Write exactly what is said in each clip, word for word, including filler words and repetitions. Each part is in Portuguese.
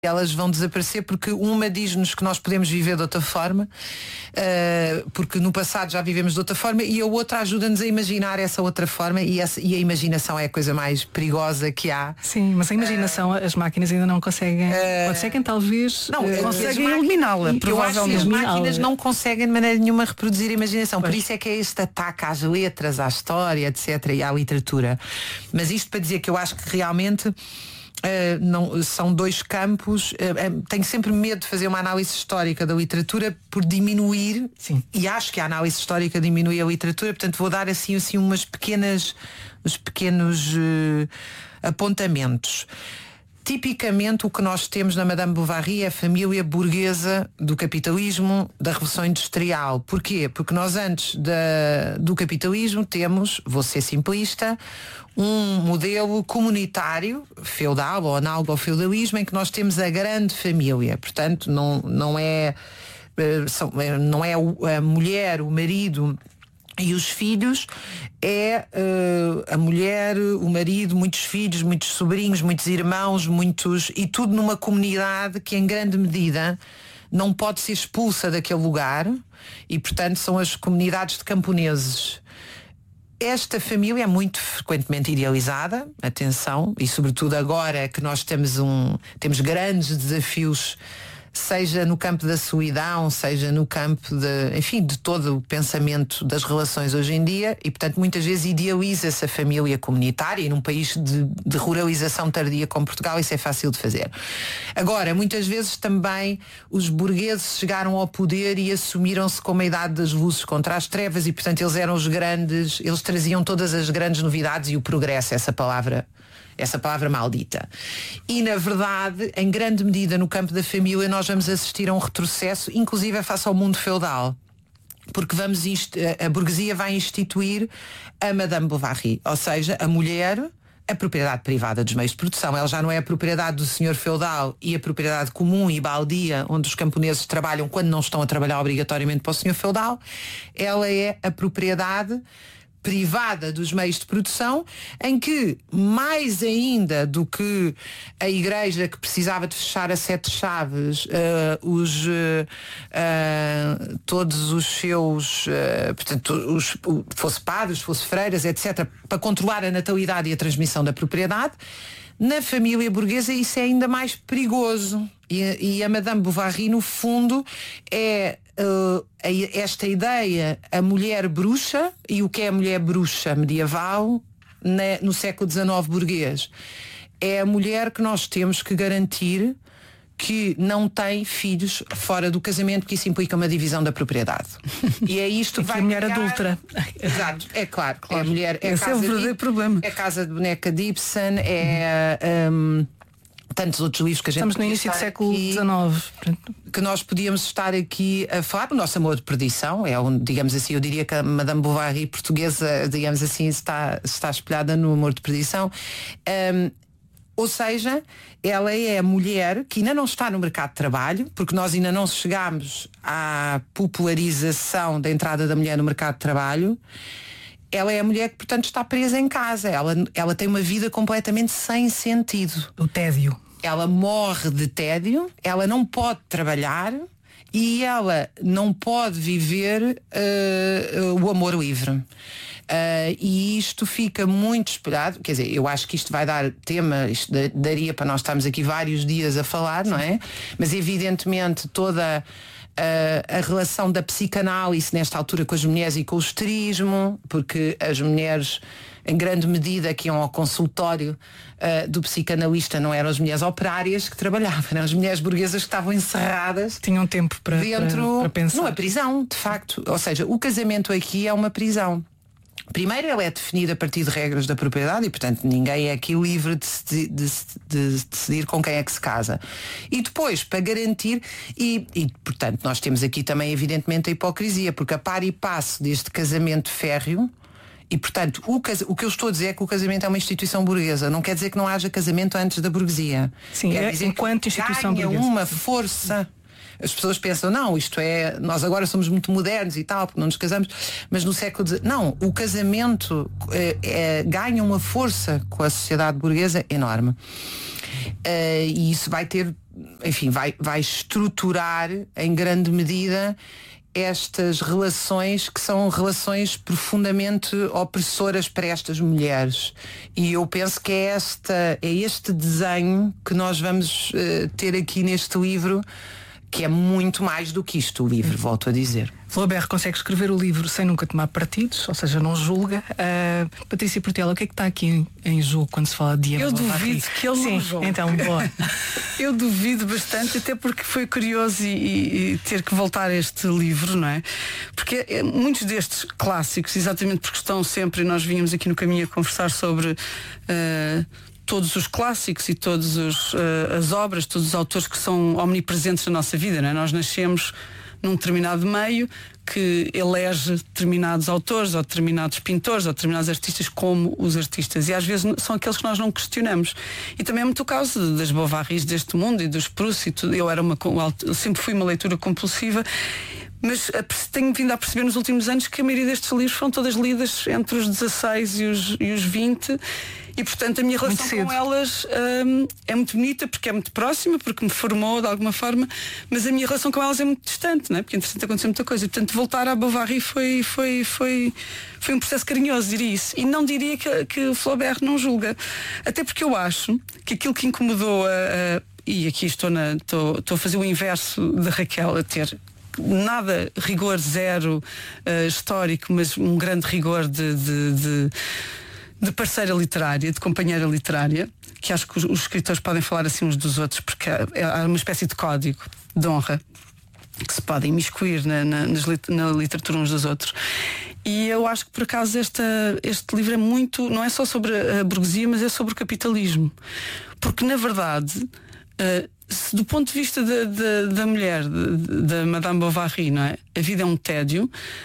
elas vão desaparecer porque uma diz-nos que nós podemos viver de outra forma, uh, porque no passado já vivemos de outra forma, e a outra ajuda-nos a imaginar essa outra forma, e, essa, e a imaginação é a coisa mais perigosa que há. Sim, mas a imaginação uh, as máquinas ainda não conseguem, uh, conseguem talvez não, uh, conseguem eliminá-la, provavelmente. As máquinas não conseguem de maneira nenhuma reproduzir a imaginação, pois. Por isso é que é este ataque às letras, à história, etcétera, e à literatura. Mas isto para dizer que eu acho que realmente Uh, não, são dois campos. uh, uh, Tenho sempre medo de fazer uma análise histórica da literatura por diminuir. Sim. E acho que a análise histórica diminui a literatura. Portanto vou dar assim, assim umas pequenas uns pequenos uh, apontamentos. Tipicamente o que nós temos na Madame Bovary é a família burguesa do capitalismo, da Revolução Industrial. Porquê? Porque nós antes da, do capitalismo temos, vou ser simplista, um modelo comunitário, feudal ou análogo ao feudalismo, em que nós temos a grande família. Portanto, não, não é, não é a mulher, o marido e os filhos, é uh, a mulher, o marido, muitos filhos, muitos sobrinhos, muitos irmãos, muitos, e tudo numa comunidade que em grande medida não pode ser expulsa daquele lugar, e portanto são as comunidades de camponeses. Esta família é muito frequentemente idealizada, atenção, e sobretudo agora que nós temos, um, temos grandes desafios, seja no campo da solidão, seja no campo de, enfim, de todo o pensamento das relações hoje em dia, e portanto muitas vezes idealiza-se a família comunitária, e num país de, de ruralização tardia como Portugal isso é fácil de fazer. Agora, muitas vezes também os burgueses chegaram ao poder e assumiram-se como a idade das luzes contra as trevas, e portanto eles eram os grandes, eles traziam todas as grandes novidades e o progresso, essa palavra essa palavra maldita. E na verdade, em grande medida no campo da família, nós vamos assistir a um retrocesso, inclusive face ao mundo feudal, porque vamos a burguesia vai instituir a Madame Bovary, ou seja, a mulher, a propriedade privada dos meios de produção. Ela já não é a propriedade do senhor feudal e a propriedade comum e baldia, onde os camponeses trabalham quando não estão a trabalhar obrigatoriamente para o senhor feudal. Ela é a propriedade privada dos meios de produção, em que, mais ainda do que a igreja que precisava de fechar a sete chaves, uh, os, uh, uh, todos os seus, uh, portanto, os, fosse padres, fosse freiras, etcétera, para controlar a natalidade e a transmissão da propriedade, na família burguesa isso é ainda mais perigoso. E, e a Madame Bovary, no fundo, é uh, esta ideia, a mulher bruxa, e o que é a mulher bruxa medieval né, no século dezenove burguês. É a mulher que nós temos que garantir que não tem filhos fora do casamento, porque isso implica uma divisão da propriedade. E é isto que vai a mulher criar... adulta. Exato, é claro, claro. É a mulher, é Esse a casa é o verdadeiro de... problema. É a Casa de Boneca de Ibsen, é um, tantos outros livros que a gente estamos no início do século dezenove, que nós podíamos estar aqui a falar. O nosso amor de perdição é um, digamos assim, eu diria que a Madame Bovary portuguesa, digamos assim, está, está espelhada no amor de perdição. Um, Ou seja, ela é a mulher que ainda não está no mercado de trabalho, porque nós ainda não chegámos à popularização da entrada da mulher no mercado de trabalho. Ela é a mulher que, portanto, está presa em casa. Ela, ela tem uma vida completamente sem sentido. O tédio. Ela morre de tédio, ela não pode trabalhar e ela não pode viver uh, uh, o amor livre. Uh, e isto fica muito espelhado, quer dizer, eu acho que isto vai dar tema, isto daria para nós estarmos aqui vários dias a falar, não é? Mas evidentemente toda uh, a relação da psicanálise nesta altura com as mulheres e com o esterismo, porque as mulheres em grande medida que iam ao consultório uh, do psicanalista não eram as mulheres operárias que trabalhavam, eram as mulheres burguesas que estavam encerradas, tinham tempo para, dentro, para, para pensar. Numa prisão, de facto. Ou seja, o casamento aqui é uma prisão. Primeiro, ela é definida a partir de regras da propriedade e, portanto, ninguém é aqui livre de, de, de, de decidir com quem é que se casa. E depois, para garantir, e, e, portanto, nós temos aqui também, evidentemente, a hipocrisia, porque a par e passo deste casamento férreo, e, portanto, o, cas... o que eu estou a dizer é que o casamento é uma instituição burguesa. Não quer dizer que não haja casamento antes da burguesia. Sim, quer é dizer enquanto que instituição ganha burguesa. uma força. As pessoas pensam, não, isto é, nós agora somos muito modernos e tal, porque não nos casamos, mas no século dezenove, não, o casamento é, é, ganha uma força com a sociedade burguesa enorme. Uh, e isso vai ter enfim, vai, vai estruturar em grande medida estas relações que são relações profundamente opressoras para estas mulheres. E eu penso que é, esta, é este desenho que nós vamos uh, ter aqui neste livro, que é muito mais do que isto, o livro, volto a dizer. Flaubert consegue escrever o livro sem nunca tomar partidos, ou seja, não julga. Uh, Patrícia Portela, o que é que está aqui em, em jogo quando se fala de Emma Eu Bovary? duvido que ele Sim, não julgue. Então, boa. Eu duvido bastante, até porque foi curioso e, e ter que voltar a este livro, não é? Porque é, muitos destes clássicos, exatamente porque estão sempre, nós vínhamos aqui no caminho a conversar sobre uh, todos os clássicos e todas uh, as obras, todos os autores que são omnipresentes na nossa vida, não é? Nós nascemos num determinado meio que elege determinados autores ou determinados pintores ou determinados artistas como os artistas, e às vezes são aqueles que nós não questionamos. E também é muito o caso das Bovarys deste mundo e dos Proust e tudo. Eu era uma, eu sempre fui uma leitura compulsiva, mas tenho vindo a perceber nos últimos anos que a maioria destes livros foram todas lidas entre os dezasseis e os, e os vinte. E portanto a minha relação com elas hum, é muito bonita porque é muito próxima, porque me formou de alguma forma, mas a minha relação com elas é muito distante, não é? Porque entretanto aconteceu muita coisa. E portanto voltar à Bovary foi, foi, foi, foi um processo carinhoso, diria isso. E não diria que, que o Flaubert não julga. Até porque eu acho que aquilo que incomodou a, a, e aqui estou, na, estou, estou a fazer o inverso de Raquel, a ter nada, rigor zero uh, histórico, mas um grande rigor de, de, de de parceira literária, de companheira literária, que acho que os, os escritores podem falar assim uns dos outros, porque há uma espécie de código de honra que se podem imiscuir na, na, na literatura uns dos outros. E eu acho que por acaso esta, este livro é muito, não é só sobre a burguesia, mas é sobre o capitalismo. Porque na verdade, uh, se do ponto de vista da, da, da mulher, da Madame Bovary, não é? A vida é um tédio.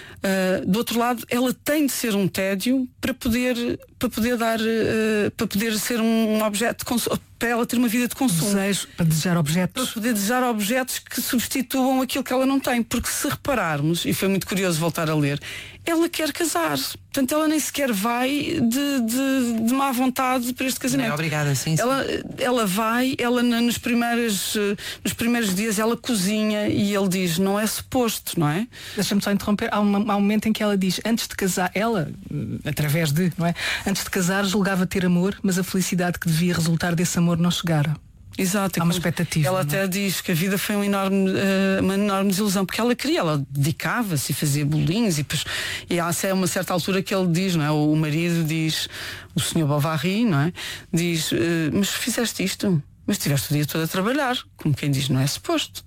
Uh, do outro lado, ela tem de ser um tédio para poder, para poder dar, uh, para poder ser um objeto de consumo, para ela ter uma vida de consumo. Desejo, para desejar objetos. Para poder desejar objetos que substituam aquilo que ela não tem. Porque se repararmos, e foi muito curioso voltar a ler, ela quer casar. Portanto, ela nem sequer vai de, de, de má vontade para este casamento. É obrigada, sim, sim. Ela, ela vai, ela nos primeiros, nos primeiros dias ela cozinha e ele diz, não é suposto, não é? Deixa-me só interromper. Há, uma, há um momento em que ela diz, antes de casar, ela, através de, não é? Antes de casar, julgava ter amor, mas a felicidade que devia resultar desse amor não chegara. Exato. Há uma expectativa. Ela não? até diz que a vida foi uma enorme, uh, uma enorme desilusão, porque ela queria, ela dedicava-se e fazia bolinhos e, depois, e há uma certa altura que ele diz, não é? O marido diz, o senhor Bovary, não é? Diz, uh, mas fizeste isto, mas estiveste o dia todo a trabalhar, como quem diz, não é suposto.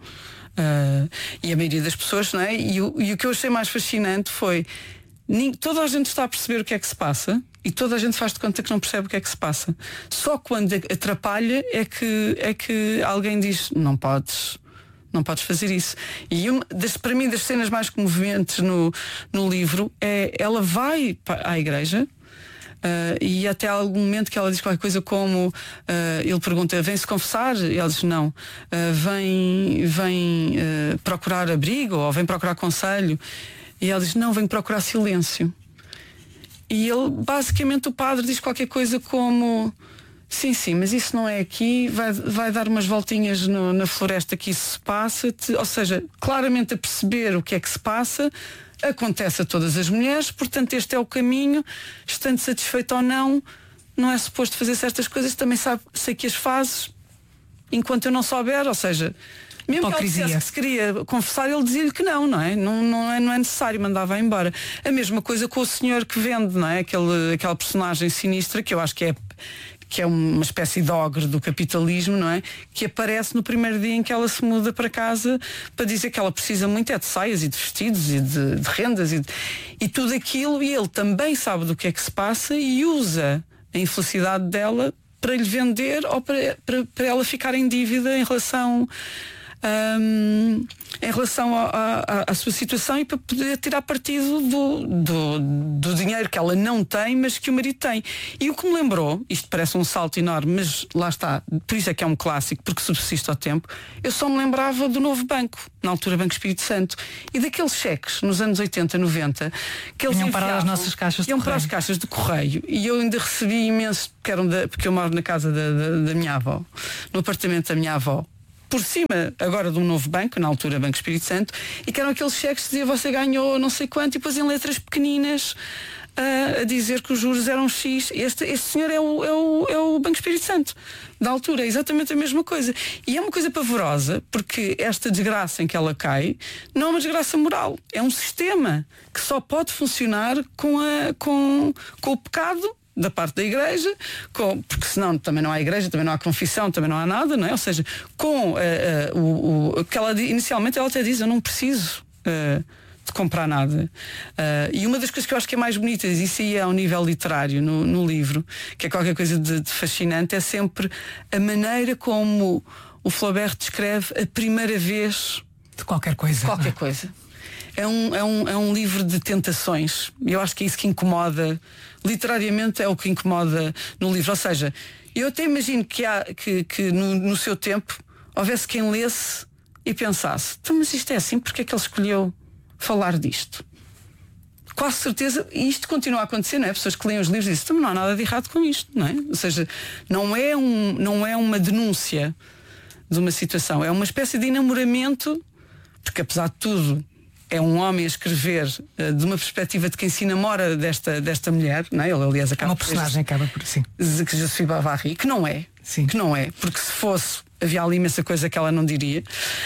Uh, e a maioria das pessoas, não é? E o, e o que eu achei mais fascinante foi nem, toda a gente está a perceber o que é que se passa e toda a gente faz de conta que não percebe o que é que se passa. Só quando atrapalha é que, é que alguém diz não podes, não podes fazer isso. E uma, das, para mim, das cenas mais comoventes no, no livro é ela vai à igreja. Uh, e até há algum momento que ela diz qualquer coisa como uh, ele pergunta, vem-se confessar? E ela diz não, uh, vem, vem uh, procurar abrigo ou vem procurar conselho. E ela diz não, vem procurar silêncio. E ele, basicamente o padre diz qualquer coisa como sim, sim, mas isso não é aqui, vai, vai dar umas voltinhas no, na floresta que isso se passa, te, ou seja, claramente a perceber o que é que se passa. Acontece a todas as mulheres, portanto este é o caminho, estando satisfeito ou não, não é suposto fazer certas coisas, também sabe, sei que as fazes enquanto eu não souber, ou seja, mesmo hipocrisia. que ele dissesse que se queria confessar, ele dizia-lhe que não, não é? Não, não é? não é necessário, mandava embora. A mesma coisa com o senhor que vende, não é? Aquele, aquela personagem sinistra que eu acho que é que é uma espécie de ogre do capitalismo, não é? Que aparece no primeiro dia em que ela se muda para casa para dizer que ela precisa muito é de saias e de vestidos e de, de rendas e, de, e tudo aquilo, e ele também sabe do que é que se passa e usa a infelicidade dela para lhe vender ou para, para, para ela ficar em dívida em relação Um, em relação à sua situação e para poder tirar partido do, do, do dinheiro que ela não tem, mas que o marido tem. E o que me lembrou, isto parece um salto enorme, mas lá está, por isso é que é um clássico, porque subsiste ao tempo. Eu só me lembrava do Novo Banco, na altura Banco Espírito Santo, e daqueles cheques nos anos oitenta, noventa que eles iam para as nossas caixas de iam correio. para as caixas de correio, e eu ainda recebi imenso, porque, eram da, porque eu moro na casa da, da, da minha avó, no apartamento da minha avó. por cima agora de um novo banco, na altura Banco Espírito Santo, e que eram aqueles cheques que dizia você ganhou não sei quanto, e depois em letras pequeninas uh, a dizer que os juros eram X. Este, este senhor é o, é, o, é o Banco Espírito Santo da altura, é exatamente a mesma coisa. E é uma coisa pavorosa, porque esta desgraça em que ela cai não é uma desgraça moral, é um sistema que só pode funcionar com, a, com, com o pecado da parte da igreja, com, porque senão também não há igreja, também não há confissão, também não há nada, não é? Ou seja, com uh, uh, o, o que ela inicialmente ela até diz, eu não preciso uh, de comprar nada. Uh, e uma das coisas que eu acho que é mais bonita, isso aí é ao nível literário no, no livro, que é qualquer coisa de, de fascinante, é sempre a maneira como o Flaubert descreve a primeira vez de qualquer coisa. Qualquer coisa. É um, é, um, é um livro de tentações. E eu acho que é isso que incomoda, literariamente é o que incomoda no livro. Ou seja, eu até imagino que, há, que, que no, no seu tempo houvesse quem lesse e pensasse, então, mas isto é assim, porque é que ele escolheu falar disto? Quase certeza, e isto continua a acontecer, não é? Pessoas que leem os livros e dizem, então, não há nada de errado com isto, não é? Ou seja, não é, um, não é uma denúncia de uma situação, é uma espécie de enamoramento, porque apesar de tudo é um homem a escrever uh, de uma perspectiva de quem se namora desta, desta mulher, não é? Ele, aliás, acaba uma personagem por acaba por sim. Que je suis Bovary, que não é, sim. que não é, porque se fosse havia ali imensa coisa que ela não diria.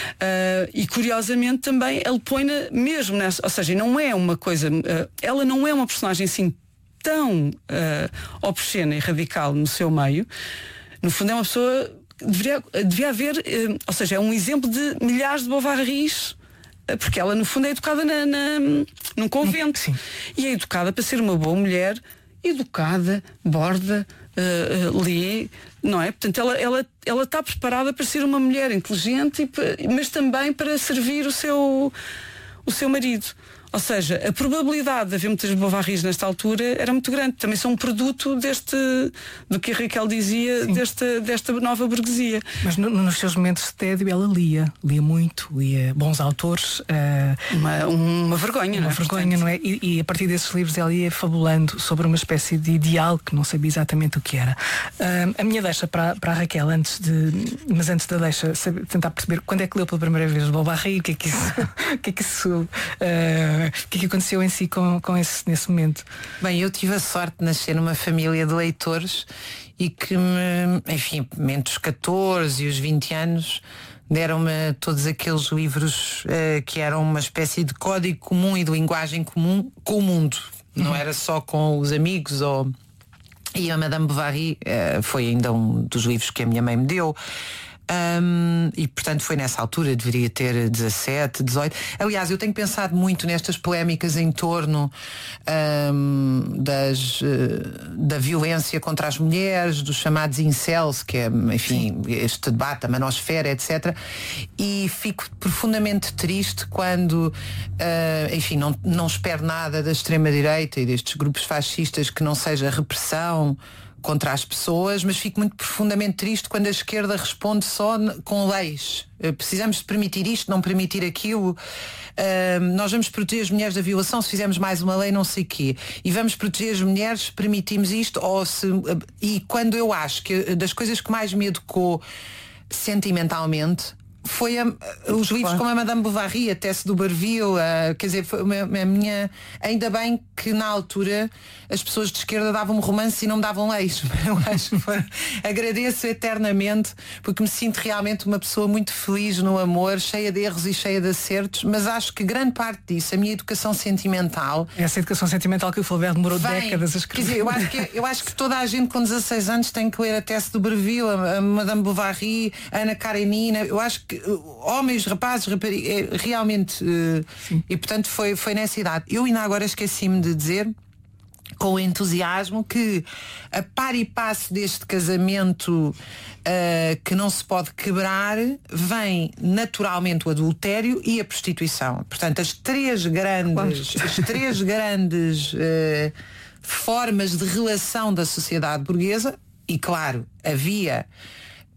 Uh, e curiosamente também ele põe-na mesmo nessa, ou seja, não é uma coisa, uh, ela não é uma personagem assim tão uh, obscena e radical no seu meio. No fundo é uma pessoa, deveria, devia haver, uh, ou seja, é um exemplo de milhares de Bovarys, porque ela no fundo é educada na, na, num convento. Sim. E é educada para ser uma boa mulher, educada, borda, uh, uh, lê, não é? Portanto, ela, ela, ela está preparada para ser uma mulher inteligente, e, mas também para servir o seu, o seu marido. Ou seja, a probabilidade de haver muitas Bovarys nesta altura era muito grande. Também são um produto deste, do que a Raquel dizia, desta, desta nova burguesia. Mas no, nos seus momentos de tédio ela lia, lia muito, lia bons autores. Uh, uma, uma vergonha, uma não é? vergonha, Portanto, não é? E, e a partir desses livros ela ia fabulando sobre uma espécie de ideal que não sabia exatamente o que era. Uh, a minha deixa para, para a Raquel, antes de, mas antes da deixa, saber, tentar perceber quando é que leu pela primeira vez Bovary, o que é que isso, o que é que isso uh, o que é que aconteceu em si com, com esse, nesse momento? Bem, eu tive a sorte de nascer numa família de leitores e que me, enfim, entre os catorze e os vinte anos deram-me todos aqueles livros uh, que eram uma espécie de código comum e de linguagem comum com o mundo. Uhum. Não era só com os amigos ou... E a Madame Bovary uh, foi ainda um dos livros que a minha mãe me deu. Um, e portanto foi nessa altura, deveria ter dezassete, dezoito. Aliás, eu tenho pensado muito nestas polémicas em torno um, das, uh, da violência contra as mulheres, dos chamados incels, que é, enfim, sim, este debate, a manosfera, etcétera. E fico profundamente triste quando, uh, enfim, não, não espero nada da extrema-direita e destes grupos fascistas que não seja repressão contra as pessoas, mas fico muito profundamente triste quando a esquerda responde só com leis. Precisamos de permitir isto, não permitir aquilo. Uh, nós vamos proteger as mulheres da violação se fizermos mais uma lei não sei quê. E vamos proteger as mulheres se permitimos isto. Ou se, uh, e quando eu acho que das coisas que mais me educou sentimentalmente foi a, os livros como a Madame Bovary, a Tesse do Barville, a, quer dizer, foi a, a minha. Ainda bem que na altura as pessoas de esquerda davam-me romance e não me davam leis. Eu acho que foi, agradeço eternamente, porque me sinto realmente uma pessoa muito feliz no amor, cheia de erros e cheia de acertos, mas acho que grande parte disso, a minha educação sentimental. Essa educação sentimental que o Flaubert demorou vem, décadas a escrever. Quer dizer, eu acho, que, eu acho que toda a gente com dezasseis anos tem que ler a Tesse do Barville, a, a Madame Bovary, a Ana Karenina. Eu acho que homens, rapazes, raparigas, realmente uh, e portanto foi, foi nessa idade. Eu ainda agora esqueci-me de dizer com entusiasmo que a par e passo deste casamento uh, que não se pode quebrar, vem naturalmente o adultério e a prostituição. Portanto, as três grandes as três grandes uh, formas de relação da sociedade burguesa. E claro, havia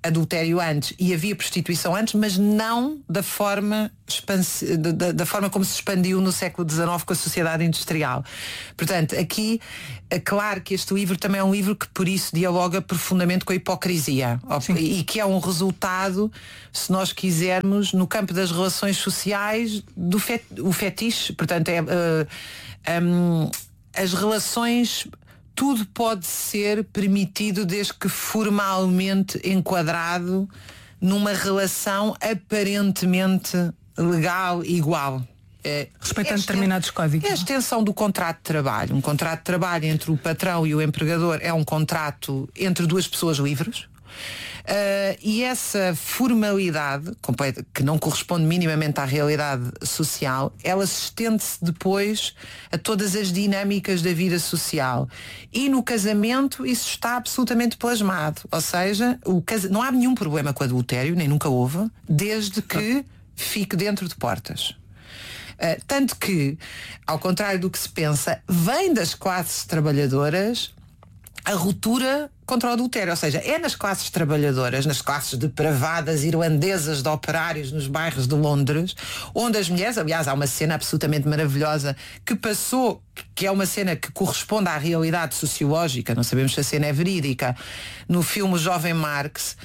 adultério antes e havia prostituição antes, mas não da forma, expansi- da, da forma como se expandiu no século dezenove com a sociedade industrial. Portanto, aqui é claro que este livro também é um livro que por isso dialoga profundamente com a hipocrisia. Sim. E que é um resultado, se nós quisermos, no campo das relações sociais, do fet, o fetiche. Portanto, é, uh, um, as relações... Tudo pode ser permitido desde que formalmente enquadrado numa relação aparentemente legal e igual. É, respeitando determinados códigos. É a extensão do contrato de trabalho. Um contrato de trabalho entre o patrão e o empregador é um contrato entre duas pessoas livres. Uh, e essa formalidade, que não corresponde minimamente à realidade social, ela se estende-se depois a todas as dinâmicas da vida social. E no casamento isso está absolutamente plasmado. Ou seja, o cas... não há nenhum problema com o adultério, nem nunca houve, desde que fique dentro de portas. Uh, tanto que, ao contrário do que se pensa, vem das classes trabalhadoras a ruptura contra o adultério, ou seja, é nas classes trabalhadoras, nas classes depravadas irlandesas de operários nos bairros de Londres, onde as mulheres, aliás, há uma cena absolutamente maravilhosa que passou, que é uma cena que corresponde à realidade sociológica, não sabemos se a cena é verídica, no filme O Jovem Marx,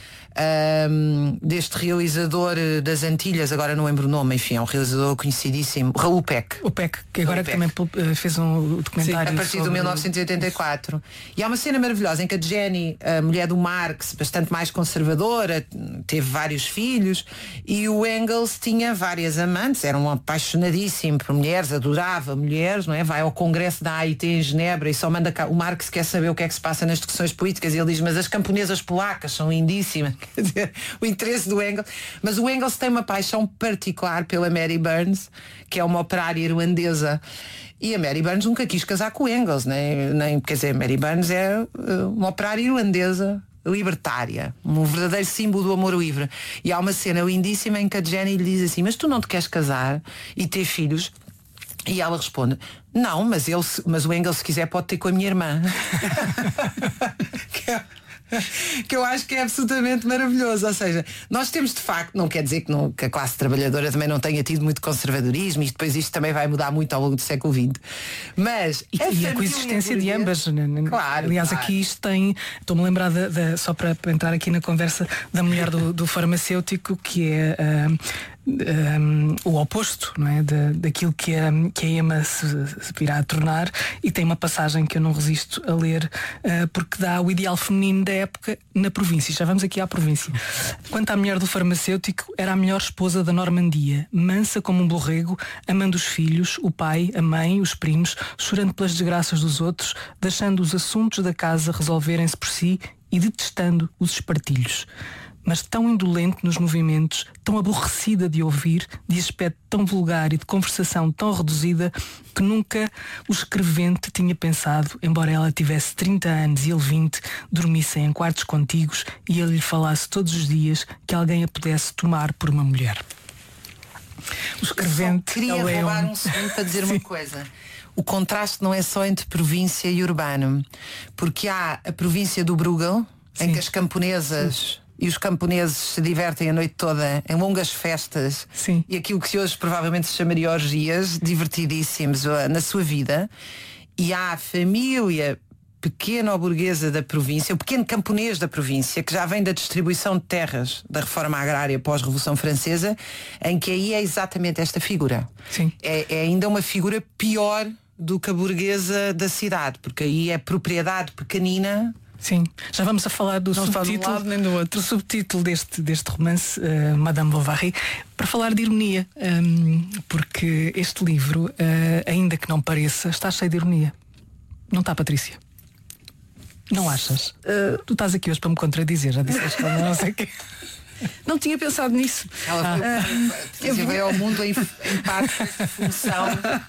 um, deste realizador das Antilhas, agora não lembro o nome, enfim, é um realizador conhecidíssimo, Raul Peck. O Peck, que agora Peck. também fez um documentário. Sim, a partir sobre... de mil novecentos e oitenta e quatro. E há uma cena maravilhosa em que a Jenny, a mulher do Marx, bastante mais conservadora, teve vários filhos, e o Engels tinha várias amantes, era um apaixonadíssimo por mulheres, adorava mulheres, não é? Vai ao congresso da A I T em Genebra e só manda cá. O Marx quer saber o que é que se passa nas discussões políticas e ele diz, mas as camponesas polacas são lindíssimas. Quer dizer, o interesse do Engels. Mas o Engels tem uma paixão particular pela Mary Burns, que é uma operária irlandesa. E a Mary Burns nunca quis casar com o Engels, nem, nem, quer dizer, Mary Burns é uma operária irlandesa libertária, um verdadeiro símbolo do amor livre. E há uma cena lindíssima em que a Jenny lhe diz assim, mas tu não te queres casar e ter filhos? E ela responde, não, mas, ele, mas o Engels se quiser pode ter com a minha irmã. que é... que eu acho que é absolutamente maravilhoso. Ou seja, nós temos de facto, não quer dizer que, não, que a classe trabalhadora também não tenha tido muito conservadorismo, e depois isto também vai mudar muito ao longo do século vinte, mas e, a, e a coexistência de ambas, né? Claro, aliás, claro. Aqui isto tem, estou-me a lembrar de, de, só para, para entrar aqui na conversa, da mulher do, do farmacêutico, que é uh, um, o oposto, não é? Da, daquilo que a, que a Emma se, se virá a tornar, e tem uma passagem que eu não resisto a ler, uh, porque dá o ideal feminino da época na província. Já vamos aqui à província. Quanto à mulher do farmacêutico, era a melhor esposa da Normandia, mansa como um borrego, amando os filhos, o pai, a mãe, os primos, chorando pelas desgraças dos outros, deixando os assuntos da casa resolverem-se por si e detestando os espartilhos. Mas tão indolente nos movimentos, tão aborrecida de ouvir, de aspecto tão vulgar e de conversação tão reduzida, que nunca o escrevente tinha pensado, embora ela tivesse trinta anos e ele vinte, dormissem em quartos contíguos e ele lhe falasse todos os dias que alguém a pudesse tomar por uma mulher. O escrevente... Eu queria roubar um... um segundo para dizer uma coisa. O contraste não é só entre província e urbano, porque há a província do Bruegel, em Sim. que as camponesas... Sim. E os camponeses se divertem a noite toda em longas festas. Sim. E aquilo que hoje provavelmente se chamaria orgias, divertidíssimos na sua vida. E há a família pequena ou burguesa da província, o pequeno camponês da província, que já vem da distribuição de terras da reforma agrária pós-Revolução Francesa, em que aí é exatamente esta figura. Sim. É, é ainda uma figura pior do que a burguesa da cidade, porque aí é propriedade pequenina. Sim, já vamos a falar do não subtítulo, de um lado, nem do outro. do subtítulo deste, deste romance, uh, Madame Bovary, para falar de ironia, um, porque este livro, uh, ainda que não pareça, está cheio de ironia. Não está, Patrícia? Não achas? Uh, tu estás aqui hoje para me contradizer, já disseste que não sei o quê. Não tinha pensado nisso. Ela foi, ah, veio ao mundo em, em parte desta função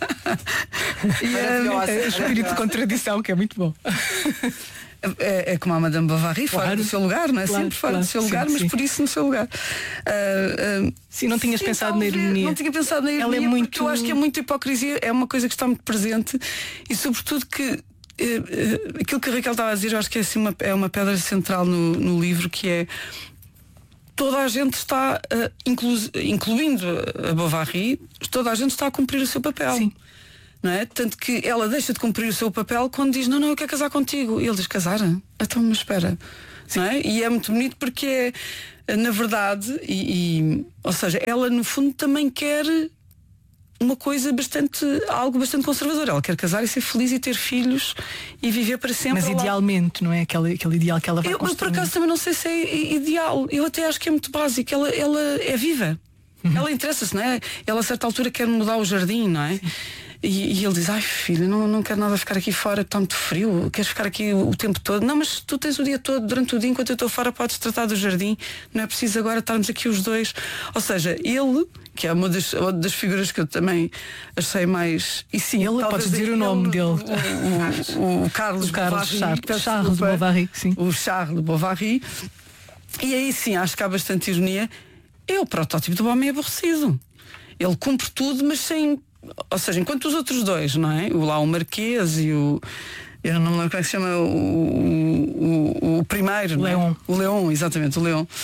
maravilhosa. É, espírito de contradição, que é muito bom. É, é como a Madame Bovary, claro. fora do seu lugar, não é? Claro, Sempre fora claro, do seu sim, lugar, sim. mas por isso no seu lugar. Uh, uh, sim, não tinhas sim, pensado talvez, na ironia. Não tinha pensado na ironia, ela é porque muito... eu acho que é muita hipocrisia, é uma coisa que está muito presente e sobretudo que uh, uh, aquilo que a Raquel estava a dizer, eu acho que é, assim, uma, é uma pedra central no, no livro, que é toda a gente está, uh, inclu incluindo a Bovary, toda a gente está a cumprir o seu papel. Sim. Não é? Tanto que ela deixa de cumprir o seu papel quando diz, não, não, eu quero casar contigo. E ele diz, casar? Então, mas espera. Não é? E é muito bonito porque é, na verdade, e, e, ou seja, ela no fundo também quer uma coisa bastante, algo bastante conservador. Ela quer casar e ser feliz e ter filhos e viver para sempre. Mas idealmente, não é? Aquele, aquele ideal que ela vai eu, construir. Eu por acaso também não sei se é ideal. Eu até acho que é muito básico. Ela, ela é viva. Uhum. Ela interessa-se, não é? Ela a certa altura quer mudar o jardim, não é? E, e ele diz, ai filho, não, não quero nada ficar aqui fora, está muito frio, queres ficar aqui o, o tempo todo? Não, mas tu tens o dia todo, durante o dia, enquanto eu estou fora, podes tratar do jardim, não é preciso agora estarmos aqui os dois. Ou seja, ele, que é uma das, uma das figuras que eu também achei mais. E sim, ele, podes dizer ele, o nome dele. O, o, o Carlos, o Carlos Bovary, Charles, Charles Bovary, sim. O Charles Bovary. E aí sim, acho que há bastante ironia. É o protótipo do homem aborrecido. Ele cumpre tudo, mas sem. Ou seja, enquanto os outros dois, não é? O lá o Marquês e o. Eu não me lembro como é que se chama o, o, o primeiro, o Leão. O Leão, exatamente, o Leão.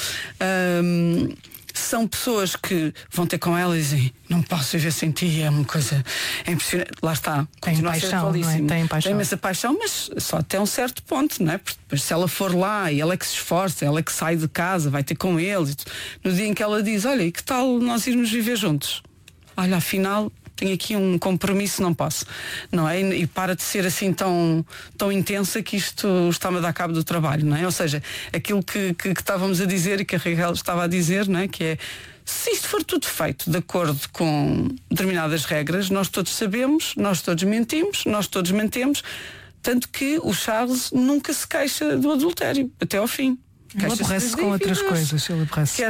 Um, são pessoas que vão ter com ela e dizem, não posso viver sem ti, é uma coisa é impressionante. Lá está, tem paixão, não é? Tem paixão. Tem imensa paixão, mas só até um certo ponto, não é? Porque depois, se ela for lá e ela é que se esforça, ela é que sai de casa, vai ter com eles. No dia em que ela diz, olha, e que tal nós irmos viver juntos? Olha, afinal tenho aqui um compromisso, não posso, não é? E, e para de ser assim tão, tão intensa que isto está-me a dar cabo do trabalho, não é? Ou seja, aquilo que, que, que estávamos a dizer e que a Raquel estava a dizer, não é? Que é, se isto for tudo feito de acordo com determinadas regras, nós todos sabemos, nós todos mentimos, nós todos mantemos, tanto que o Charles nunca se queixa do adultério, até ao fim. Ele aborrece com outras coisas, ele aborrece.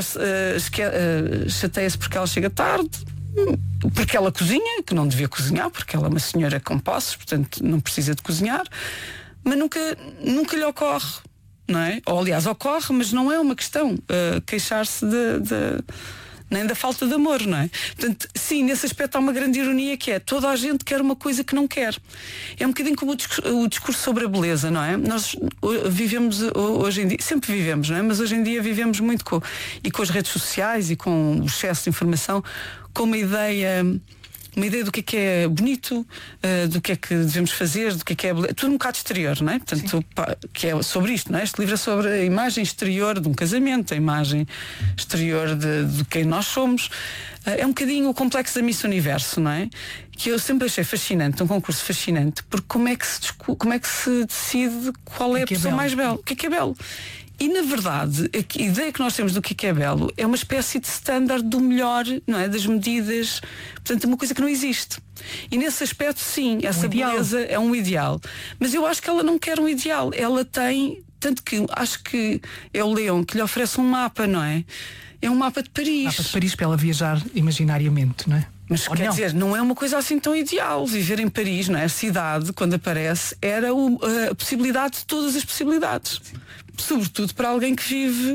Uh, uh, chateia-se porque ela chega tarde, porque ela cozinha, que não devia cozinhar, porque ela é uma senhora com posses, portanto não precisa de cozinhar, mas nunca, nunca lhe ocorre, não é? Ou aliás, ocorre, mas não é uma questão uh, queixar-se de, de, nem da falta de amor, não é? Portanto, sim, nesse aspecto há uma grande ironia que é, toda a gente quer uma coisa que não quer. É um bocadinho como o discurso, o discurso sobre a beleza, não é? Nós vivemos hoje em dia, sempre vivemos, não é? Mas hoje em dia vivemos muito com, e com as redes sociais e com o excesso de informação, com uma ideia, uma ideia do que é que é bonito, uh, do que é que devemos fazer, do que é que é beleza, tudo um bocado exterior, não é? Portanto, pá, que é sobre isto, não é? Este livro é sobre a imagem exterior de um casamento, a imagem exterior de, de quem nós somos. Uh, é um bocadinho o complexo da Miss Universo, não é? Que eu sempre achei fascinante, um concurso fascinante, porque como é que se, como é que se decide qual é a pessoa mais bela? O que é que é belo? E na verdade, a ideia que nós temos do que é belo é uma espécie de standard do melhor, não é? Das medidas, portanto é uma coisa que não existe. E nesse aspecto sim, essa um beleza é um ideal. Mas eu acho que ela não quer um ideal, ela tem, tanto que acho que é o Leão que lhe oferece um mapa, não é? É um mapa de Paris. Mapa de Paris para ela viajar imaginariamente, não é? Mas Ou quer não. dizer, não é uma coisa assim tão ideal. Viver em Paris, não é? A cidade, quando aparece, era o, a possibilidade de todas as possibilidades. Sim. Sobretudo para alguém que vive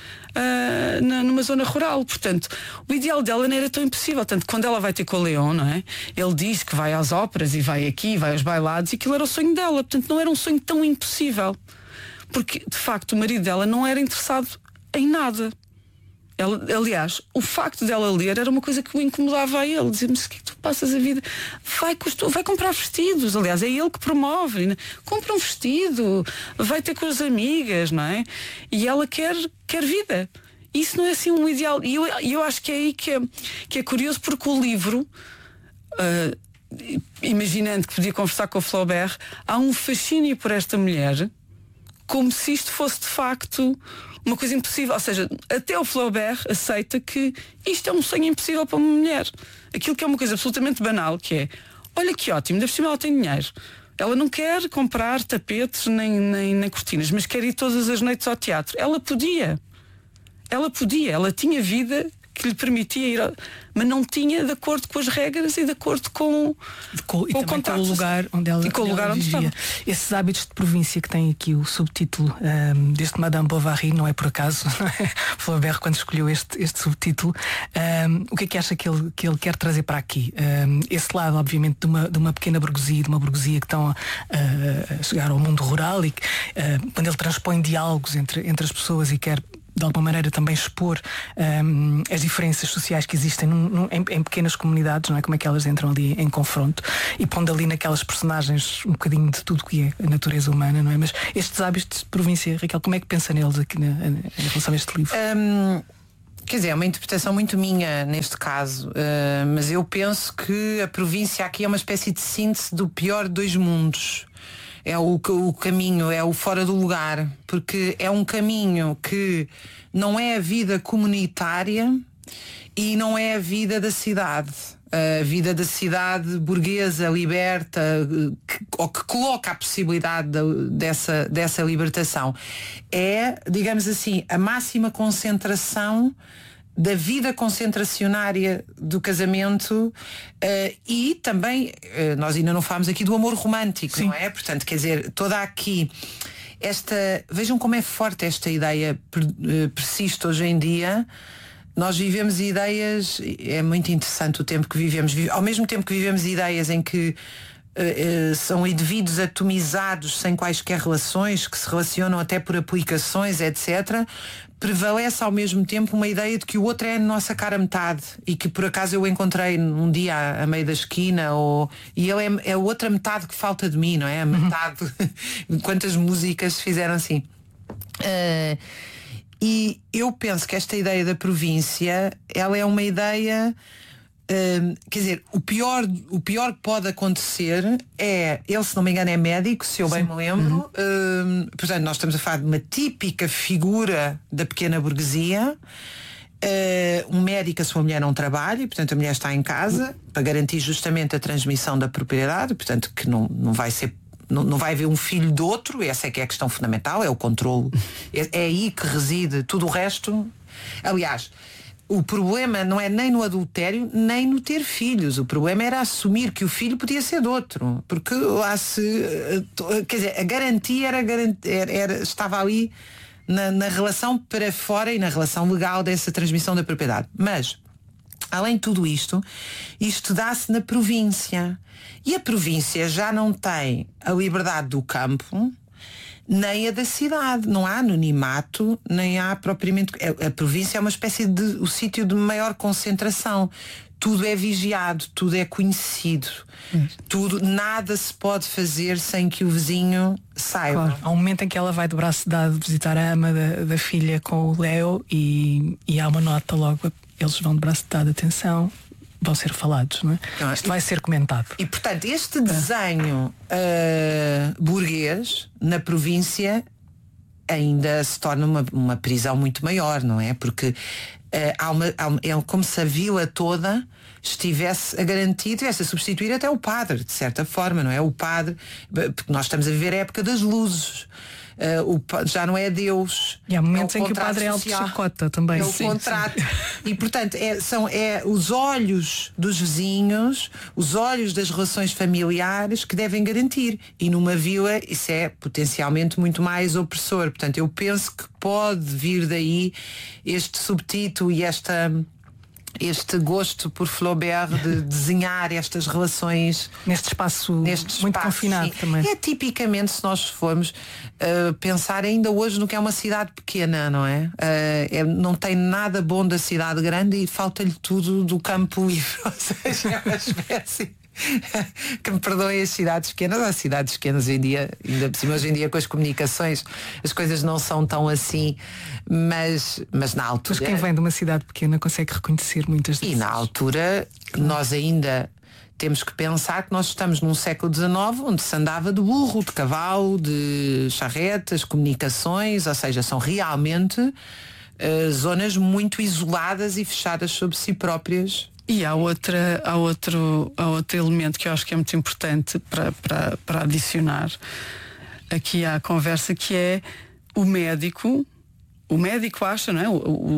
uh, na, numa zona rural. Portanto, o ideal dela não era tão impossível. Tanto quando ela vai ter com o Leão, não é? Ele diz que vai às óperas e vai aqui, vai aos bailados, e aquilo era o sonho dela. Portanto, não era um sonho tão impossível. Porque, de facto, o marido dela não era interessado em nada. Ela, aliás, o facto dela ler era uma coisa que o incomodava a ele. Dizia-me, o que é que tu passas a vida? Vai, custou, vai comprar vestidos. Aliás, é ele que promove, né? Compra um vestido, vai ter com as amigas, não é? E ela quer, quer vida. Isso não é assim um ideal. E eu, eu acho que é aí que é, que é curioso, porque o livro, uh, imaginando que podia conversar com o Flaubert, há um fascínio por esta mulher, como se isto fosse de facto uma coisa impossível. Ou seja, até o Flaubert aceita que isto é um sonho impossível para uma mulher. Aquilo que é uma coisa absolutamente banal, que é, olha que ótimo, ainda por cima ela tem dinheiro. Ela não quer comprar tapetes nem, nem, nem cortinas, mas quer ir todas as noites ao teatro. Ela podia. Ela podia. Ela tinha vida que lhe permitia ir, ao... mas não tinha de acordo com as regras e de acordo com, com, e com o contato, com o lugar onde ela, e com o lugar onde vivia. Esses hábitos de província que tem aqui o subtítulo um, deste Madame Bovary, não é por acaso, não é? Flaubert, quando escolheu este, este subtítulo, um, o que é que acha que ele, que ele quer trazer para aqui? Um, esse lado, obviamente, de uma, de uma pequena burguesia, de uma burguesia que estão a, a chegar ao mundo rural, e que, uh, quando ele transpõe diálogos entre, entre as pessoas e quer de alguma maneira também expor um, as diferenças sociais que existem num, num, em, em pequenas comunidades, não é? Como é que elas entram ali em confronto e pondo ali naquelas personagens um bocadinho de tudo que é a natureza humana, não é? Mas estes hábitos de província, Raquel, como é que pensa neles aqui na, em relação a este livro? Um... Quer dizer, é uma interpretação muito minha neste caso, uh, mas eu penso que a província aqui é uma espécie de síntese do pior de dois mundos. É o, o caminho, é o fora do lugar, porque é um caminho que não é a vida comunitária e não é a vida da cidade. A vida da cidade burguesa, liberta, que, ou que coloca a possibilidade de, dessa, dessa libertação. É, digamos assim, a máxima concentração da vida concentracionária do casamento uh, e também, uh, nós ainda não falamos aqui do amor romântico, Sim. não é? Portanto, quer dizer, toda aqui esta, vejam como é forte esta ideia, per, uh, persiste hoje em dia. Nós vivemos ideias, é muito interessante o tempo que vivemos, ao mesmo tempo que vivemos ideias em que uh, uh, são indivíduos atomizados sem quaisquer relações, que se relacionam até por aplicações, etcétera, prevalece ao mesmo tempo uma ideia de que o outro é a nossa cara metade e que por acaso eu encontrei um dia à, à meio da esquina ou, e ele é, é a outra metade que falta de mim, não é? A metade. Uhum. Quantas músicas se fizeram assim. Uh, E eu penso que esta ideia da província, ela é uma ideia, hum, quer dizer, o pior, o pior que pode acontecer é, ele se não me engano é médico, se eu bem Sim. me lembro, uhum. hum, portanto nós estamos a falar de uma típica figura da pequena burguesia, uh, um médico, a sua mulher não trabalha, e, portanto a mulher está em casa, para garantir justamente a transmissão da propriedade, portanto que não, não vai ser Não, não vai haver um filho do outro, essa é que é a questão fundamental, é o controlo. É, é aí que reside tudo o resto. Aliás, o problema não é nem no adultério, nem no ter filhos. O problema era assumir que o filho podia ser de outro. Porque lá se. Quer dizer, a garantia era, era, era, estava ali na, na relação para fora e na relação legal dessa transmissão da propriedade. Mas, além de tudo isto, isto dá-se na província. E a província já não tem a liberdade do campo, nem a da cidade. Não há anonimato, nem há propriamente... A, a província é uma espécie de... o sítio de maior concentração. Tudo é vigiado, tudo é conhecido. Hum. Tudo, nada se pode fazer sem que o vizinho saiba. Claro. Há um momento em que ela vai de braço dado visitar a ama da, da filha com o Leo e, e há uma nota logo... Eles vão de braço dado, atenção, vão ser falados, não é? Não, Isto e, vai ser comentado. E, portanto, este desenho uh, burguês na província ainda se torna uma, uma prisão muito maior, não é? Porque uh, há uma, há uma, é como se a vila toda estivesse a garantir, tivesse a substituir até o padre, de certa forma, não é? O padre, porque nós estamos a viver a época das luzes. Uh, o, já não é Deus. E há momentos é em que o padre é algo de chacota também. É o sim, contrato. Sim. E portanto é, são é os olhos dos vizinhos, os olhos das relações familiares que devem garantir. E numa vila isso é potencialmente muito mais opressor. Portanto eu penso que pode vir daí este subtítulo e esta este gosto por Flaubert de desenhar estas relações neste espaço, neste muito espaço, confinado sim. também. É tipicamente, se nós formos uh, pensar ainda hoje no que é uma cidade pequena, não é? Uh, é não tem nada bom da cidade grande e falta-lhe tudo do campo livre. Ou seja, é uma espécie que me perdoem as cidades pequenas. As cidades pequenas hoje em dia, ainda por cima hoje em dia com as comunicações, as coisas não são tão assim, mas, mas na altura. Mas quem vem de uma cidade pequena consegue reconhecer muitas dessas. E na altura nós ainda temos que pensar que nós estamos num século dezenove onde se andava de burro, de cavalo, de charretas, comunicações, ou seja, são realmente uh, zonas muito isoladas e fechadas sobre si próprias. E há, outra, há, outro, há outro elemento que eu acho que é muito importante para, para, para adicionar aqui à conversa, que é o médico. O médico acha, não é? O,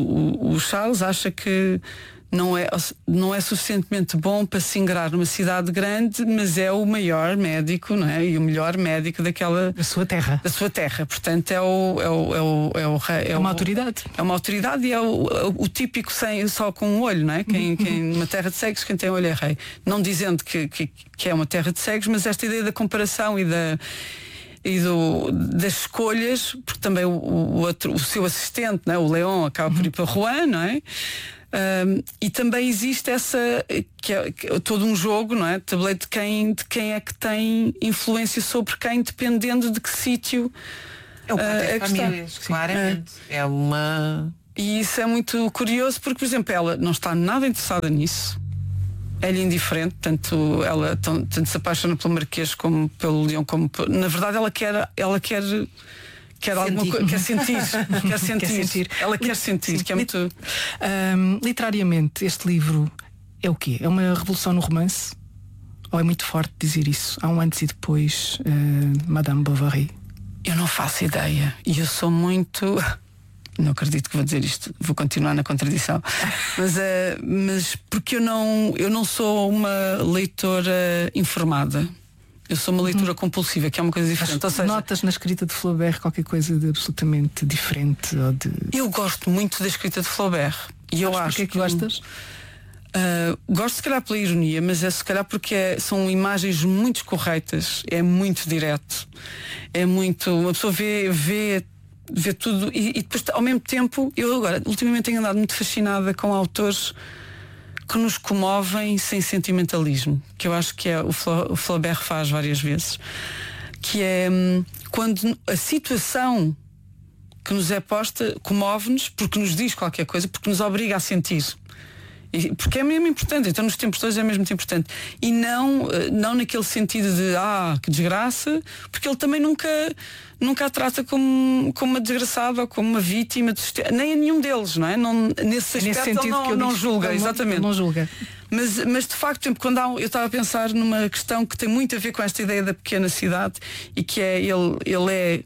o, o Charles acha que não é, não é suficientemente bom para se ingrar numa cidade grande, mas é o maior médico, não é? E o melhor médico daquela... Da sua terra. Da sua terra. Portanto, é o... É, o, é, o, é, o, é, é uma o, autoridade. É uma autoridade e é o, o, o típico sem, só com um olho, não é? Quem, quem, numa terra de cegos, quem tem olho é rei. Não dizendo que, que, que é uma terra de cegos, mas esta ideia da comparação e da... e do, das escolhas, porque também o, o, outro, o seu assistente, não é? O Leon, acaba por ir para Rouen, não é? Um, e também existe essa que é, que é todo um jogo, não é? Tabuleiro de quem, de quem é que tem influência sobre quem, dependendo de que sítio é o uh, é famílias, claramente. É. é uma. E isso é muito curioso porque, por exemplo, ela não está nada interessada nisso. É-lhe indiferente, tanto ela tanto, tanto se apaixona pelo Marquês como pelo Leão, como na verdade ela quer, ela quer quer sentir. alguma coisa, quer sentir, quer sentir, quer sentir. Ela quer sentir, Sim. que é muito. Um, literariamente, este livro é o quê? É uma revolução no romance? Ou é muito forte dizer isso? Há um antes e depois, uh, Madame Bovary? Eu não faço ideia. E eu sou muito. Não acredito que vou dizer isto, vou continuar na contradição. Mas, uh, mas porque eu não, eu não sou uma leitora informada. Eu sou uma leitura hum. compulsiva, que é uma coisa diferente. Ou seja, notas na escrita de Flaubert qualquer coisa de absolutamente diferente? Ou de... Eu gosto muito da escrita de Flaubert. E eu acho que, que gostas? Uh, gosto se calhar pela ironia, mas é se calhar porque é, são imagens muito corretas, é muito direto. É muito. Uma pessoa vê. vê ver tudo e, e depois ao mesmo tempo eu agora ultimamente tenho andado muito fascinada com autores que nos comovem sem sentimentalismo, que eu acho que é o, Fla, o Flaubert faz várias vezes, que é hum, quando a situação que nos é posta comove-nos porque nos diz qualquer coisa, porque nos obriga a sentir. E, porque é mesmo importante, então nos tempos todos é mesmo muito importante. E não, não naquele sentido de ah, que desgraça, porque ele também nunca, nunca a trata como, como uma desgraçada ou como uma vítima de, nem a nenhum deles, não é? Não, nesse aspecto nesse ele não, não julga, exatamente. Não julga. Mas, mas de facto, quando há, eu estava a pensar numa questão que tem muito a ver com esta ideia da pequena cidade e que é ele, ele é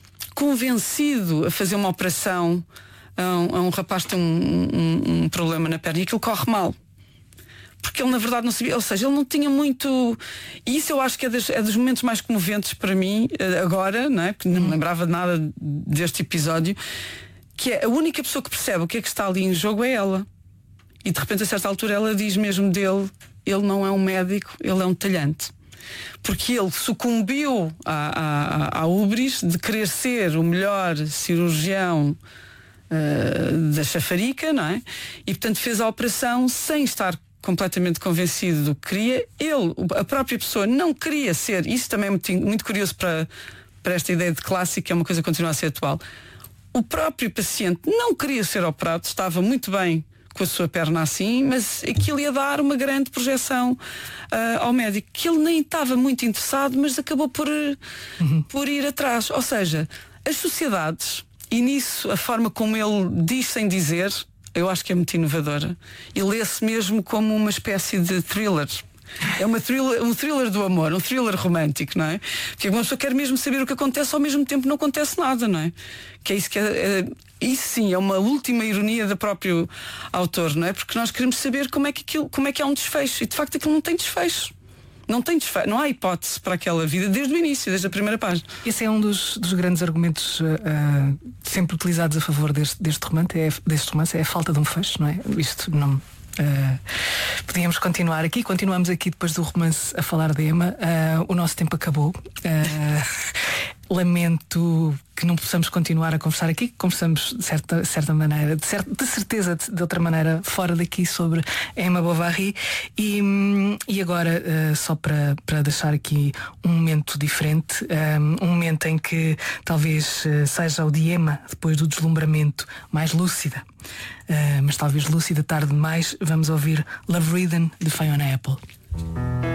convencido a fazer uma operação. Um, um rapaz tem um, um, um problema na perna e aquilo corre mal porque ele na verdade não sabia, ou seja, ele não tinha muito, e isso eu acho que é, das, é dos momentos mais comoventes para mim agora, não é? Porque não me lembrava de nada deste episódio, que é a única pessoa que percebe o que é que está ali em jogo é ela, e de repente a certa altura ela diz mesmo dele, ele não é um médico, ele é um talhante, porque ele sucumbiu à, à, à ubris de querer ser o melhor cirurgião Uh, da chafarica, não é? E portanto fez a operação sem estar completamente convencido do que queria. Ele, a própria pessoa, não queria ser. Isso também é muito, muito curioso para, para esta ideia de clássico, que é uma coisa que continua a ser atual. O próprio paciente não queria ser operado, estava muito bem com a sua perna assim, mas aquilo ia dar uma grande projeção uh, ao médico, que ele nem estava muito interessado, mas acabou por, uhum. por ir atrás. Ou seja, as sociedades. E nisso, a forma como ele diz sem dizer, eu acho que é muito inovadora. E lê-se mesmo como uma espécie de thriller. É uma thriller, um thriller do amor, um thriller romântico, não é? Porque uma pessoa quer mesmo saber o que acontece, ao mesmo tempo não acontece nada, não é? Que é isso que é, é, isso sim é uma última ironia do próprio autor, não é? Porque nós queremos saber como é que aquilo, como é que há um desfecho. E de facto aquilo não tem desfecho. Não tem desfecho, não há hipótese para aquela vida desde o início, desde a primeira página. Esse é um dos, dos grandes argumentos uh, sempre utilizados a favor deste, deste, romance, é, deste romance, é a falta de um fecho, não é? Isto não. Uh, podíamos continuar aqui, continuamos aqui depois do romance a falar de Emma. Uh, o nosso tempo acabou. Uh, lamento que não possamos continuar a conversar aqui, conversamos de certa, certa maneira, de, certa, de certeza de, de outra maneira fora daqui sobre Emma Bovary. E, e agora, uh, só para, para deixar aqui um momento diferente, um, um momento em que talvez uh, seja o de Emma, depois do deslumbramento, mais lúcida, uh, mas talvez lúcida tarde demais. Vamos ouvir Love Ridden de Fiona Apple.